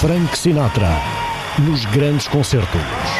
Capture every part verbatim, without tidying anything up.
Frank Sinatra, nos grandes concertos.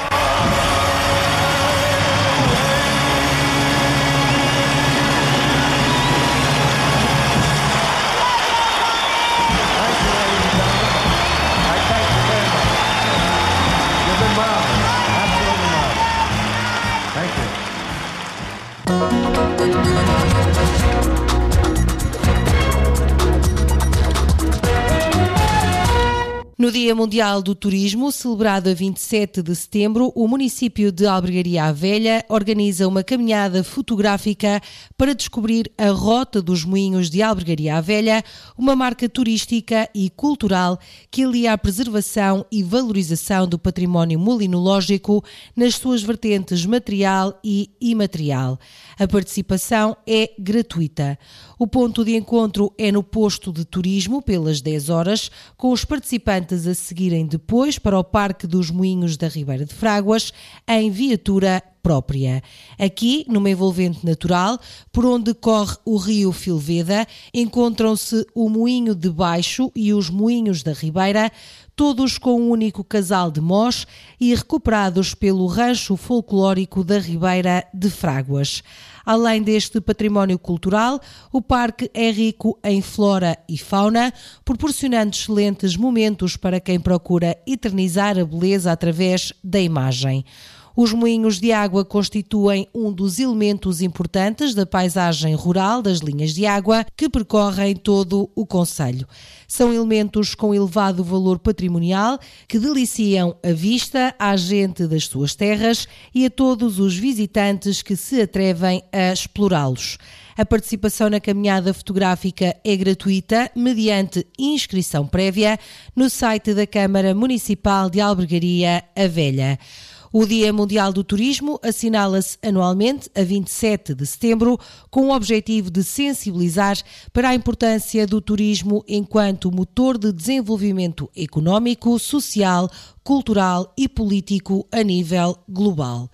No Dia Mundial do Turismo, celebrado a vinte e sete de setembro, o município de Albergaria à Velha organiza uma caminhada fotográfica para descobrir a Rota dos Moinhos de Albergaria à Velha, uma marca turística e cultural que alia a preservação e valorização do património molinológico nas suas vertentes material e imaterial. A participação é gratuita. O ponto de encontro é no posto de turismo pelas dez horas, com os participantes a seguirem depois para o Parque dos Moinhos da Ribeira de Fráguas, em viatura própria. Aqui, numa envolvente natural, por onde corre o rio Filveda, encontram-se o Moinho de Baixo e os Moinhos da Ribeira, todos com um único casal de mós e recuperados pelo rancho folclórico da Ribeira de Fráguas. Além deste património cultural, o parque é rico em flora e fauna, proporcionando excelentes momentos para quem procura eternizar a beleza através da imagem. Os moinhos de água constituem um dos elementos importantes da paisagem rural das linhas de água que percorrem todo o concelho. São elementos com elevado valor patrimonial que deliciam a vista à gente das suas terras e a todos os visitantes que se atrevem a explorá-los. A participação na caminhada fotográfica é gratuita, mediante inscrição prévia, no site da Câmara Municipal de Albergaria à Velha. O Dia Mundial do Turismo assinala-se anualmente a vinte e sete de setembro, com o objetivo de sensibilizar para a importância do turismo enquanto motor de desenvolvimento económico, social, cultural e político a nível global.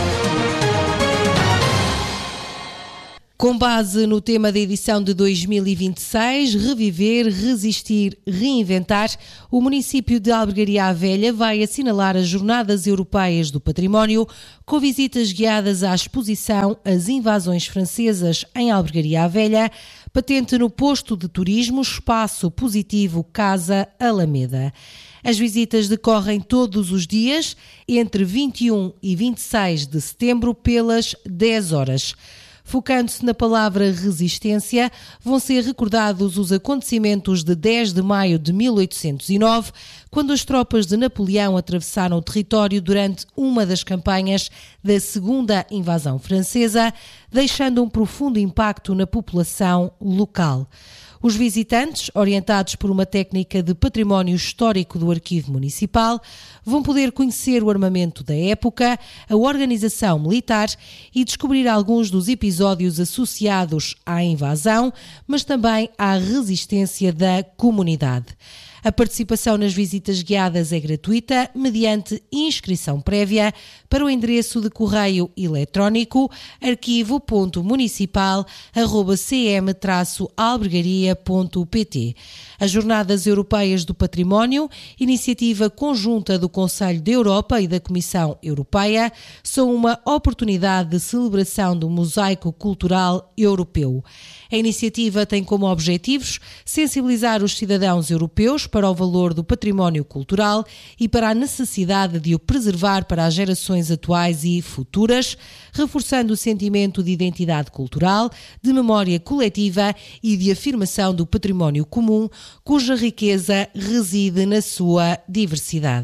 Com base no tema da edição de dois mil e vinte e seis, Reviver, Resistir, Reinventar, o município de Albergaria à Velha vai assinalar as Jornadas Europeias do Património, com visitas guiadas à exposição As Invasões Francesas em Albergaria à Velha, patente no posto de turismo Espaço Positivo Casa Alameda. As visitas decorrem todos os dias, entre vinte e um e vinte e seis de setembro, pelas dez horas. Focando-se na palavra resistência, vão ser recordados os acontecimentos de dez de maio de mil oitocentos e nove, quando as tropas de Napoleão atravessaram o território durante uma das campanhas da segunda invasão francesa, deixando um profundo impacto na população local. Os visitantes, orientados por uma técnica de património histórico do Arquivo Municipal, vão poder conhecer o armamento da época, a organização militar e descobrir alguns dos episódios associados à invasão, mas também à resistência da comunidade. A participação nas visitas guiadas é gratuita, mediante inscrição prévia, para o endereço de correio eletrónico arquivo ponto municipal arroba c m traço albergaria ponto p t. As Jornadas Europeias do Património, iniciativa conjunta do Conselho da Europa e da Comissão Europeia, são uma oportunidade de celebração do mosaico cultural europeu. A iniciativa tem como objetivos sensibilizar os cidadãos europeus para o valor do património cultural e para a necessidade de o preservar para as gerações atuais e futuras, reforçando o sentimento de identidade cultural, de memória coletiva e de afirmação do património comum, cuja riqueza reside na sua diversidade.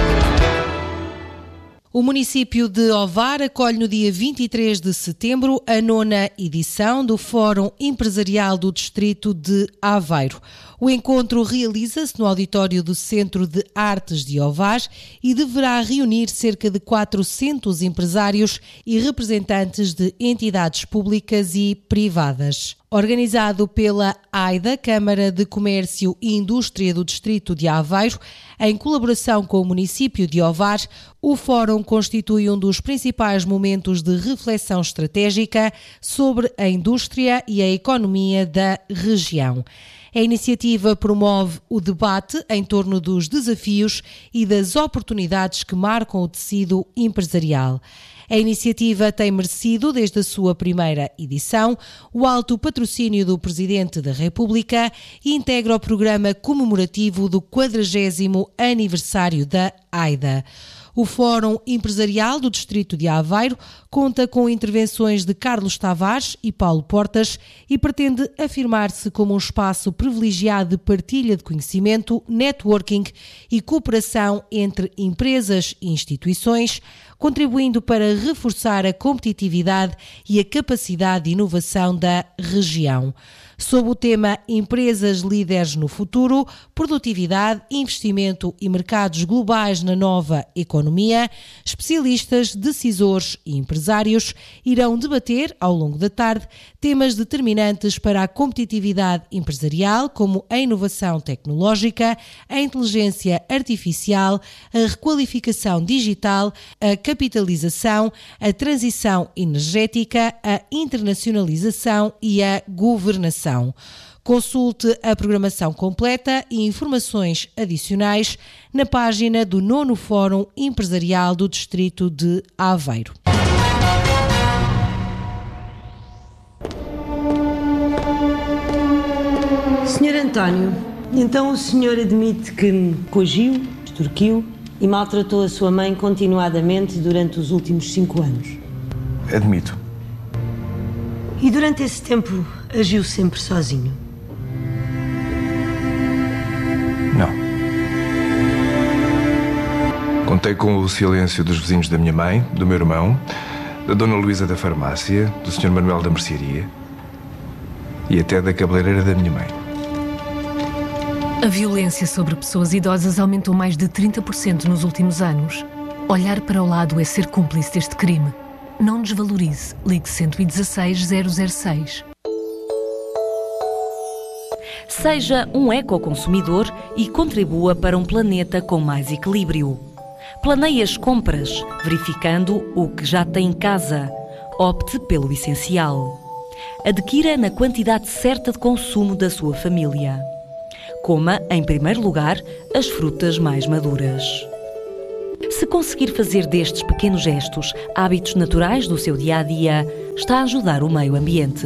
O município de Ovar acolhe no dia vinte e três de setembro a nona edição do Fórum Empresarial do Distrito de Aveiro. O encontro realiza-se no auditório do Centro de Artes de Ovar e deverá reunir cerca de quatrocentos empresários e representantes de entidades públicas e privadas. Organizado pela AIDA, Câmara de Comércio e Indústria do Distrito de Aveiro, em colaboração com o município de Ovar, o Fórum constitui um dos principais momentos de reflexão estratégica sobre a indústria e a economia da região. A iniciativa promove o debate em torno dos desafios e das oportunidades que marcam o tecido empresarial. A iniciativa tem merecido, desde a sua primeira edição, o alto patrocínio do Presidente da República e integra o programa comemorativo do quadragésimo aniversário da AIDA. O Fórum Empresarial do Distrito de Aveiro conta com intervenções de Carlos Tavares e Paulo Portas e pretende afirmar-se como um espaço privilegiado de partilha de conhecimento, networking e cooperação entre empresas e instituições, contribuindo para reforçar a competitividade e a capacidade de inovação da região. Sob o tema Empresas Líderes no Futuro, Produtividade, Investimento e Mercados Globais na Nova Economia, especialistas, decisores e empresários irão debater, ao longo da tarde, temas determinantes para a competitividade empresarial, como a inovação tecnológica, a inteligência artificial, a requalificação digital, a capitalização, a transição energética, a internacionalização e a governação. Consulte a programação completa e informações adicionais na página do nono Fórum Empresarial do Distrito de Aveiro. senhor António, então o senhor admite que me coagiu, extorquiu e maltratou a sua mãe continuadamente durante os últimos cinco anos? Admito. E durante esse tempo agiu sempre sozinho? Não. Contei com o silêncio dos vizinhos da minha mãe, do meu irmão, da Dona Luísa da farmácia, do senhor Manuel da mercearia e até da cabeleireira da minha mãe. A violência sobre pessoas idosas aumentou mais de trinta por cento nos últimos anos. Olhar para o lado é ser cúmplice deste crime. Não desvalorize. Ligue cento e dezasseis, zero zero seis. Seja um ecoconsumidor e contribua para um planeta com mais equilíbrio. Planeie as compras, verificando o que já tem em casa. Opte pelo essencial. Adquira na quantidade certa de consumo da sua família. Coma, em primeiro lugar, as frutas mais maduras. Se conseguir fazer destes pequenos gestos hábitos naturais do seu dia-a-dia, está a ajudar o meio ambiente.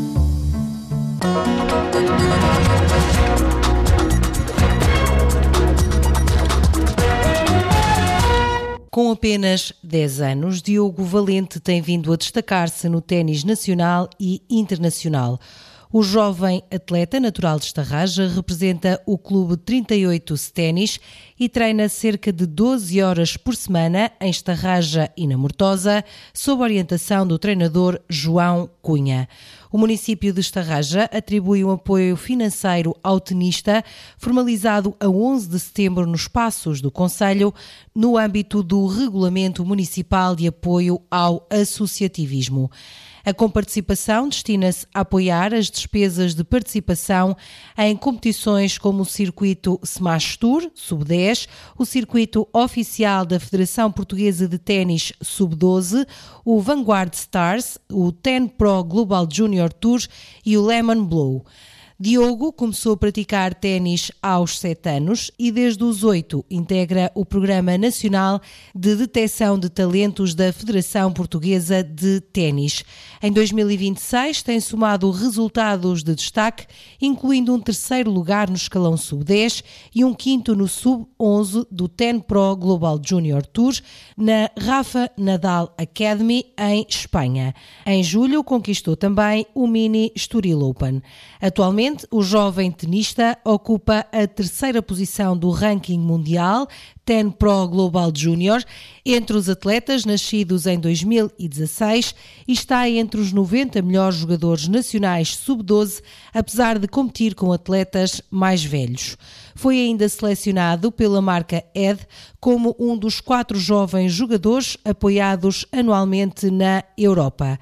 Com apenas dez anos, Diogo Valente tem vindo a destacar-se no ténis nacional e internacional. O jovem atleta natural de Estarraja representa o clube trinta e oito Ténis e treina cerca de doze horas por semana em Estarraja e na Mortosa, sob orientação do treinador João Cunha. O município de Estarraja atribui um apoio financeiro ao tenista, formalizado a onze de setembro nos Passos do Concelho, no âmbito do Regulamento Municipal de Apoio ao Associativismo. A comparticipação destina-se a apoiar as despesas de participação em competições como o Circuito Smash Tour, sub dez, o Circuito Oficial da Federação Portuguesa de Ténis, sub doze, o Vanguard Stars, o dez Pro Global Junior Tour e o Lemon Blow. Diogo começou a praticar ténis aos sete anos e desde os oito integra o Programa Nacional de Detecção de Talentos da Federação Portuguesa de Ténis. Em dois mil e vinte e seis tem somado resultados de destaque, incluindo um terceiro lugar no escalão sub dez e um quinto no sub onze do dez Pro Global Junior Tour na Rafa Nadal Academy em Espanha. Em julho conquistou também o Mini Estoril Open. Atualmente, o jovem tenista ocupa a terceira posição do ranking mundial dez Pro Global Junior entre os atletas nascidos em dois mil e dezasseis e está entre os noventa melhores jogadores nacionais sub doze, apesar de competir com atletas mais velhos. Foi ainda selecionado pela marca E D como um dos quatro jovens jogadores apoiados anualmente na Europa.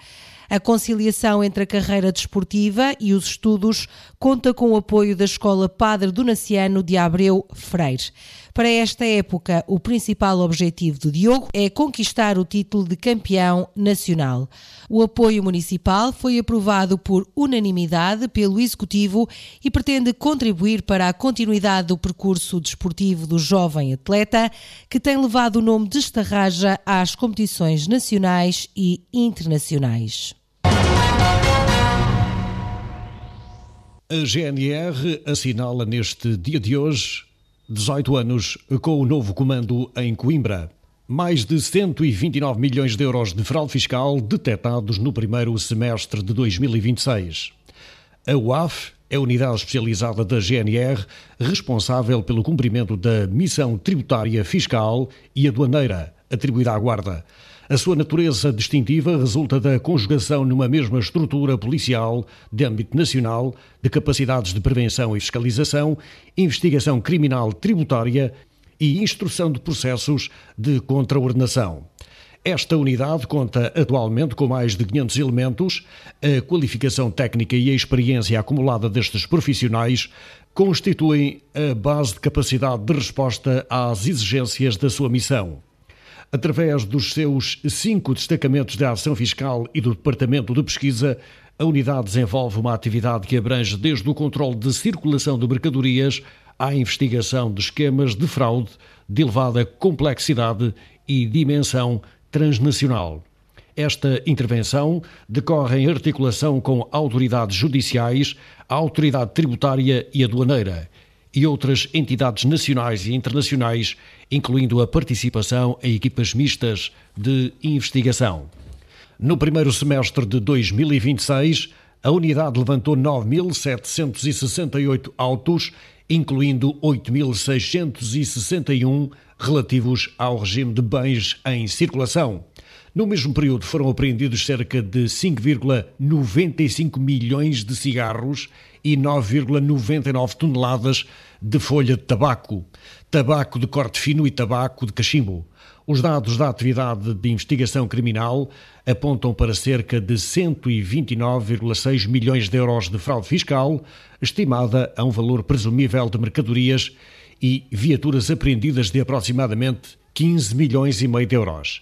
A conciliação entre a carreira desportiva e os estudos conta com o apoio da Escola Padre Donaciano de Abreu Freire. Para esta época, o principal objetivo do Diogo é conquistar o título de campeão nacional. O apoio municipal foi aprovado por unanimidade pelo Executivo e pretende contribuir para a continuidade do percurso desportivo do jovem atleta, que tem levado o nome de Estarraja às competições nacionais e internacionais. A G N R assinala neste dia de hoje dezoito anos com o novo comando em Coimbra. Mais de cento e vinte e nove milhões de euros de fraude fiscal detectados no primeiro semestre de dois mil e vinte e seis. A U A F é a unidade especializada da G N R responsável pelo cumprimento da missão tributária, fiscal e aduaneira atribuída à Guarda. A sua natureza distintiva resulta da conjugação numa mesma estrutura policial de âmbito nacional de capacidades de prevenção e fiscalização, investigação criminal tributária e instrução de processos de contraordenação. Esta unidade conta atualmente com mais de quinhentos elementos. A qualificação técnica e a experiência acumulada destes profissionais constituem a base de capacidade de resposta às exigências da sua missão. Através dos seus cinco destacamentos de ação fiscal e do Departamento de Pesquisa, a unidade desenvolve uma atividade que abrange desde o controle de circulação de mercadorias à investigação de esquemas de fraude de elevada complexidade e dimensão transnacional. Esta intervenção decorre em articulação com autoridades judiciais, a autoridade tributária e aduaneira e outras entidades nacionais e internacionais, incluindo a participação em equipas mistas de investigação. No primeiro semestre de dois mil e vinte e seis, a unidade levantou nove mil setecentos e sessenta e oito autos, incluindo oito mil seiscentos e sessenta e um relativos ao regime de bens em circulação. No mesmo período foram apreendidos cerca de cinco vírgula noventa e cinco milhões de cigarros e nove vírgula noventa e nove toneladas de folha de tabaco, tabaco de corte fino e tabaco de cachimbo. Os dados da atividade de investigação criminal apontam para cerca de cento e vinte e nove vírgula seis milhões de euros de fraude fiscal, estimada a um valor presumível de mercadorias e viaturas apreendidas de aproximadamente quinze milhões e meio de euros.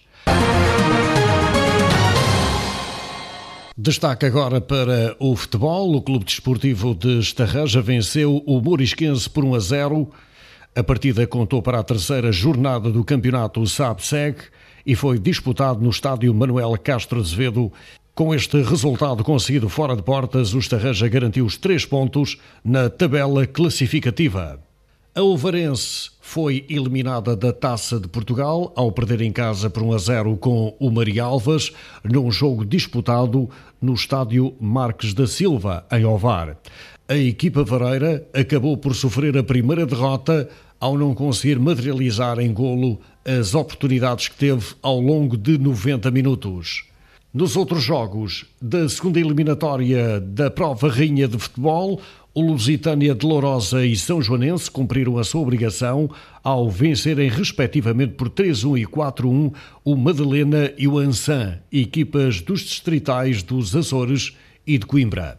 Destaque agora para o futebol. O Clube Desportivo de Estarraja venceu o Morisquense por um a zero. A partida contou para a terceira jornada do campeonato S A B S E G e foi disputado no estádio Manuel Castro Azevedo. Com este resultado conseguido fora de portas, o Estarraja garantiu os três pontos na tabela classificativa. A Ovarense foi eliminada da Taça de Portugal ao perder em casa por um a zero com o Marialvas, num jogo disputado no estádio Marques da Silva, em Ovar. A equipa vareira acabou por sofrer a primeira derrota ao não conseguir materializar em golo as oportunidades que teve ao longo de noventa minutos. Nos outros jogos da segunda eliminatória da Prova Rainha de Futebol, o Lusitânia de Lourosa e São Joanense cumpriram a sua obrigação ao vencerem respectivamente por três a um e quatro a um o Madalena e o Ançã, equipas dos distritais dos Açores e de Coimbra.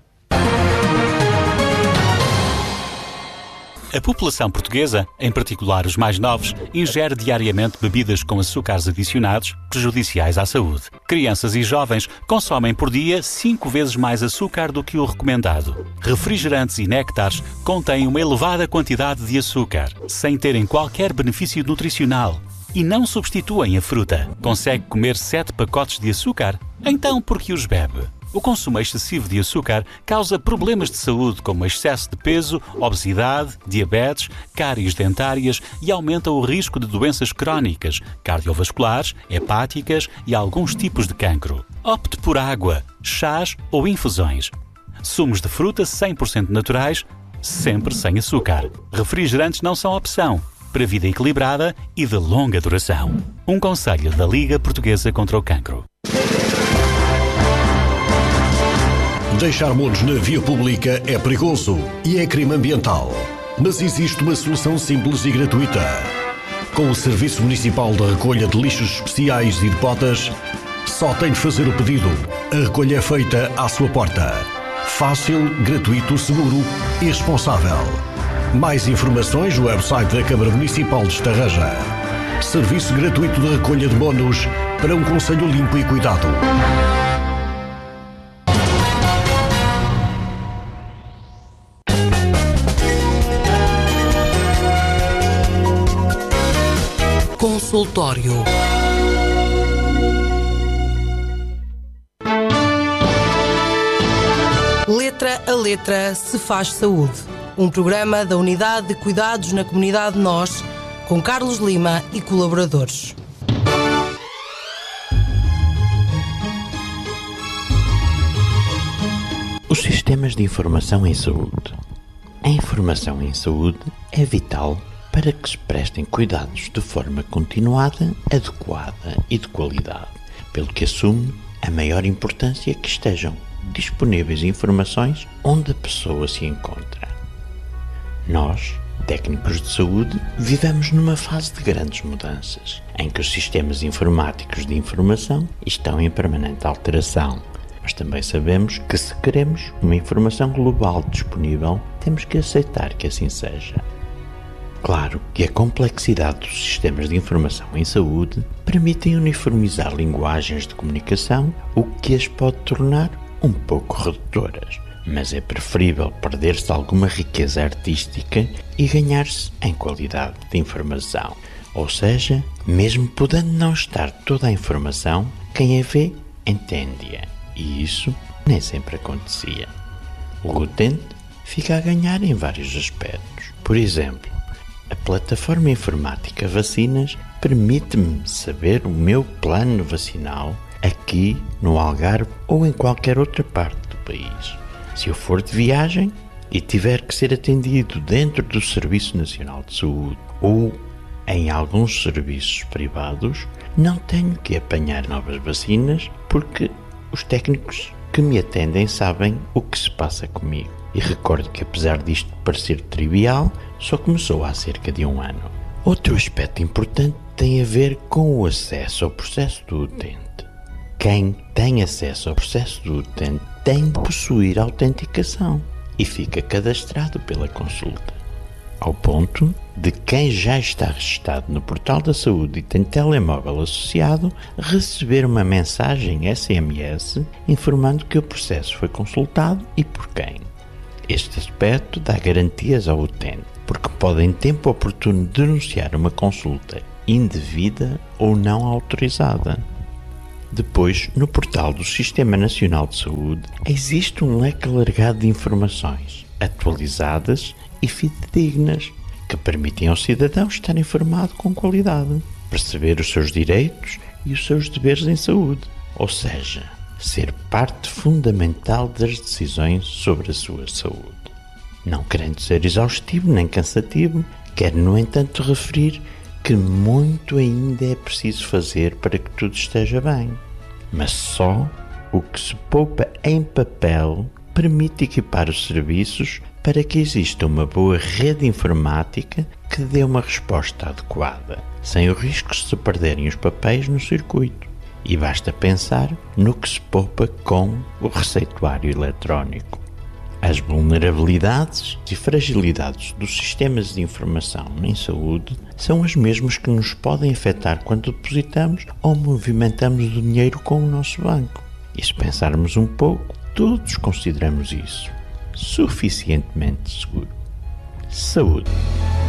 A população portuguesa, em particular os mais novos, ingere diariamente bebidas com açúcares adicionados, prejudiciais à saúde. Crianças e jovens consomem por dia cinco vezes mais açúcar do que o recomendado. Refrigerantes e néctares contêm uma elevada quantidade de açúcar, sem terem qualquer benefício nutricional. E não substituem a fruta. Consegue comer sete pacotes de açúcar? Então por que os bebe? O consumo excessivo de açúcar causa problemas de saúde como excesso de peso, obesidade, diabetes, cáries dentárias e aumenta o risco de doenças crónicas, cardiovasculares, hepáticas e alguns tipos de cancro. Opte por água, chás ou infusões. Sumos de fruta cem por cento naturais, sempre sem açúcar. Refrigerantes não são opção. Para vida equilibrada e de longa duração. Um conselho da Liga Portuguesa contra o Cancro. Deixar monos na via pública é perigoso e é crime ambiental. Mas existe uma solução simples e gratuita. Com o Serviço Municipal de Recolha de Lixos Especiais e de Botas, só tem de fazer o pedido. A recolha é feita à sua porta. Fácil, gratuito, seguro e responsável. Mais informações no website da Câmara Municipal de Estarreja. Serviço gratuito de recolha de bónus para um concelho limpo e cuidado. Consultório. Letra a Letra se faz saúde. Um programa da Unidade de Cuidados na Comunidade Nós, com Carlos Lima e colaboradores. Os sistemas de informação em saúde. A informação em saúde é vital para que se prestem cuidados de forma continuada, adequada e de qualidade, pelo que assume a maior importância que estejam disponíveis informações onde a pessoa se encontra. Nós, técnicos de saúde, vivemos numa fase de grandes mudanças, em que os sistemas informáticos de informação estão em permanente alteração, mas também sabemos que se queremos uma informação global disponível, temos que aceitar que assim seja. Claro que a complexidade dos sistemas de informação em saúde permitem uniformizar linguagens de comunicação, o que as pode tornar um pouco redutoras, mas é preferível perder-se alguma riqueza artística e ganhar-se em qualidade de informação. Ou seja, mesmo podendo não estar toda a informação, quem a vê entende-a, e isso nem sempre acontecia. O utente fica a ganhar em vários aspectos. Por exemplo, a plataforma informática Vacinas permite-me saber o meu plano vacinal aqui no Algarve ou em qualquer outra parte do país. Se eu for de viagem e tiver que ser atendido dentro do Serviço Nacional de Saúde ou em alguns serviços privados, não tenho que apanhar novas vacinas porque os técnicos que me atendem sabem o que se passa comigo. E recordo que, apesar disto parecer trivial, só começou há cerca de um ano. Outro aspecto importante tem a ver com o acesso ao processo do utente. Quem tem acesso ao processo do utente tem de possuir autenticação e fica cadastrado pela consulta, ao ponto de quem já está registado no Portal da Saúde e tem telemóvel associado receber uma mensagem S M S informando que o processo foi consultado e por quem. Este aspecto dá garantias ao utente, porque pode em tempo oportuno denunciar uma consulta indevida ou não autorizada. Depois, no portal do Sistema Nacional de Saúde, existe um leque alargado de informações, atualizadas e fidedignas, que permitem ao cidadão estar informado com qualidade, perceber os seus direitos e os seus deveres em saúde, ou seja, ser parte fundamental das decisões sobre a sua saúde. Não querendo ser exaustivo nem cansativo, quero, no entanto, referir que muito ainda é preciso fazer para que tudo esteja bem. Mas só o que se poupa em papel permite equipar os serviços para que exista uma boa rede informática que dê uma resposta adequada, sem o risco de se perderem os papéis no circuito. E basta pensar no que se poupa com o receituário eletrónico. As vulnerabilidades e fragilidades dos sistemas de informação em saúde são as mesmas que nos podem afetar quando depositamos ou movimentamos o dinheiro com o nosso banco. E se pensarmos um pouco, todos consideramos isso suficientemente seguro. Saúde.